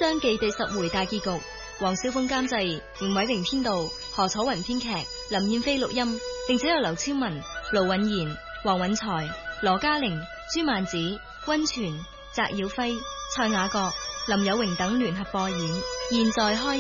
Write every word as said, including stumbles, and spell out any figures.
相記》第十回大結局，黃小鳳監製，嚴偉榮編導，何楚雲編劇，林燕飛錄音，並且有劉超文、盧允賢、黃允才、羅嘉玲、朱曼子、溫泉、翟耀輝、蔡雅閣、林有榮等聯合播演。現在開